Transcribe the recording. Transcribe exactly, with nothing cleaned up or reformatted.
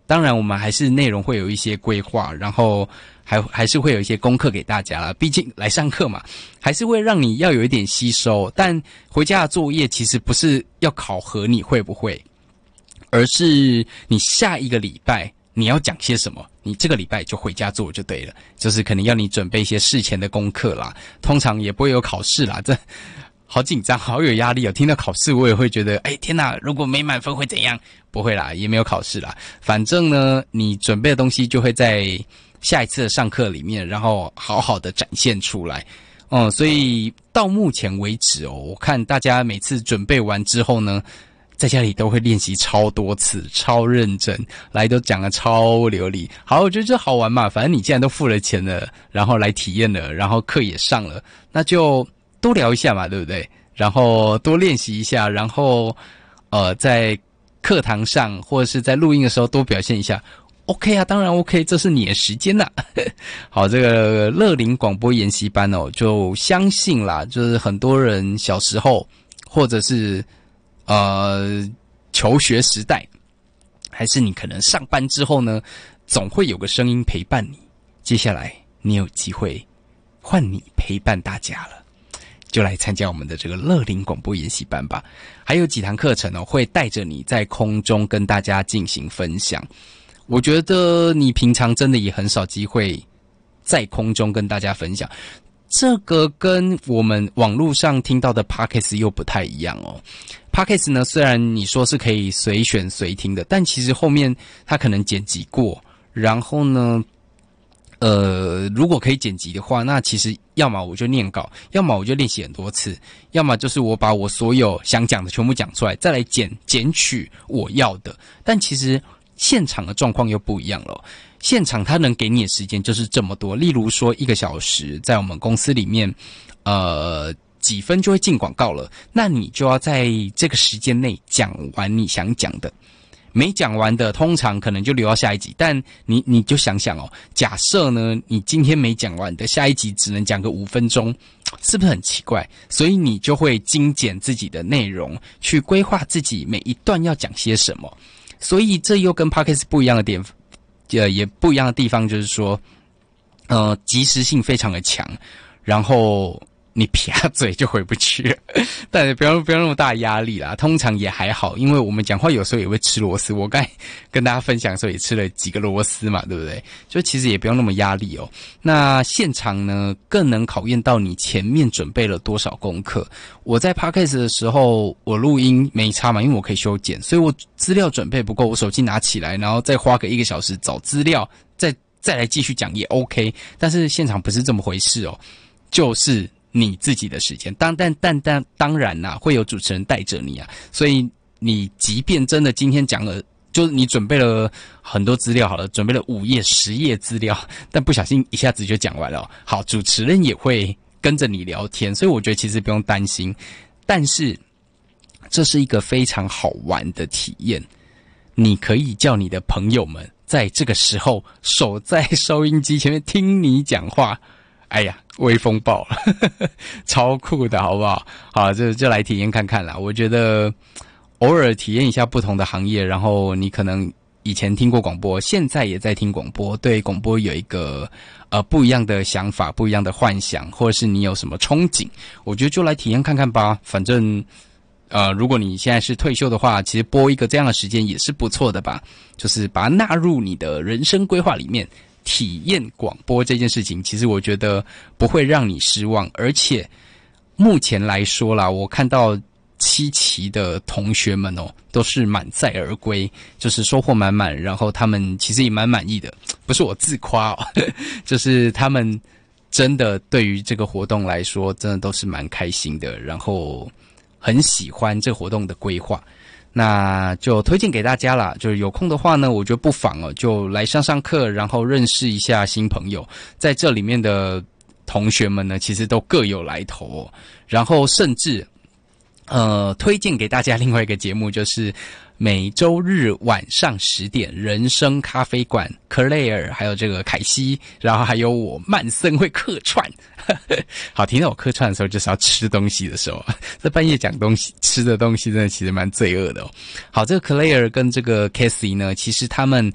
当然我们还是内容会有一些规划，然后还还是会有一些功课给大家啦，毕竟来上课嘛，还是会让你要有一点吸收，但回家的作业其实不是要考核你会不会，而是你下一个礼拜你要讲些什么，你这个礼拜就回家做就对了，就是可能要你准备一些事前的功课啦，通常也不会有考试啦，这好紧张，好有压力哦！听到考试我也会觉得，哎，天哪，如果没满分会怎样？不会啦，也没有考试啦，反正呢，你准备的东西就会在下一次的上课里面，然后好好的展现出来。嗯，所以到目前为止哦，我看大家每次准备完之后呢，在家里都会练习超多次，超认真，来都讲得超流利。好，我觉得这好玩嘛，反正你既然都付了钱了，然后来体验了，然后课也上了，那就多聊一下嘛，对不对？然后多练习一下，然后呃，在课堂上或者是在录音的时候多表现一下。OK 啊，当然 OK， 这是你的时间啦。好，这个乐龄广播研习班哦，就相信啦，就是很多人小时候或者是呃求学时代，还是你可能上班之后呢，总会有个声音陪伴你。接下来你有机会换你陪伴大家了，就来参加我们的这个乐龄广播研习班吧。还有几堂课程哦，会带着你在空中跟大家进行分享。我觉得你平常真的也很少机会在空中跟大家分享，这个跟我们网络上听到的 Podcast 又不太一样哦。Podcast 呢，虽然你说是可以随选随听的，但其实后面它可能剪辑过，然后呢呃，如果可以剪辑的话，那其实要么我就念稿，要么我就练习很多次，要么就是我把我所有想讲的全部讲出来，再来剪剪取我要的。但其实现场的状况又不一样了，现场它能给你的时间就是这么多。例如说一个小时，在我们公司里面，呃，几分就会进广告了，那你就要在这个时间内讲完你想讲的。没讲完的，通常可能就留到下一集。但你你就想想哦，假设呢，你今天没讲完的，下一集只能讲个五分钟，是不是很奇怪？所以你就会精简自己的内容，去规划自己每一段要讲些什么。所以这又跟 Podcast 不一样的点，呃，也不一样的地方就是说，呃，即时性非常的强，然后你撇嘴就回不去了，但不要不要那么大压力啦。通常也还好，因为我们讲话有时候也会吃螺丝。我刚才跟大家分享的时候也吃了几个螺丝嘛，对不对？就其实也不用那么压力哦。那现场呢，更能考验到你前面准备了多少功课。我在 Podcast 的时候，我录音没差嘛，因为我可以修剪，所以我资料准备不够，我手机拿起来，然后再花个一个小时找资料，再再来继续讲也 OK。但是现场不是这么回事哦，就是你自己的时间，当但但但当然啦，会有主持人带着你啊，所以你即便真的今天讲了，就是你准备了很多资料好了，准备了五页、十页资料，但不小心一下子就讲完了哦。好，主持人也会跟着你聊天，所以我觉得其实不用担心。但是这是一个非常好玩的体验，你可以叫你的朋友们在这个时候守在收音机前面听你讲话。哎呀，威风爆了，呵呵，超酷的，好不好？好，就就来体验看看啦。我觉得偶尔体验一下不同的行业，然后你可能以前听过广播，现在也在听广播，对广播有一个呃不一样的想法，不一样的幻想，或者是你有什么憧憬，我觉得就来体验看看吧。反正呃，如果你现在是退休的话，其实播一个这样的时间也是不错的吧，就是把它纳入你的人生规划里面。体验广播这件事情，其实我觉得不会让你失望，而且目前来说啦，我看到七期的同学们哦，都是满载而归，就是收获满满，然后他们其实也蛮满意的，不是我自夸哦，就是他们真的对于这个活动来说，真的都是蛮开心的，然后很喜欢这个活动的规划。那就推荐给大家啦，就是有空的话呢，我觉得不妨哦，就来上上课，然后认识一下新朋友。在这里面的同学们呢，其实都各有来头哦。然后甚至，呃，推荐给大家另外一个节目，就是每周日晚上十点，人生咖啡馆 Claire 还有这个凯西，然后还有我曼森会客串。好，听到我客串的时候，就是要吃东西的时候，在半夜讲东西、吃的东西，真的其实蛮罪恶的哦。好，这个 Claire 跟这个 Cassie 呢，其实他们